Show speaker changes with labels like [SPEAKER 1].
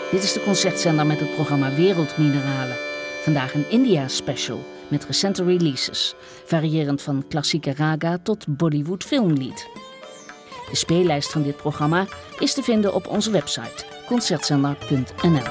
[SPEAKER 1] Dit is de Concertzender met het programma Wereldmineralen. Vandaag een India special met recente releases, variërend van klassieke raga tot Bollywood filmlied. De speellijst van dit programma is te vinden op onze website concertzender.nl.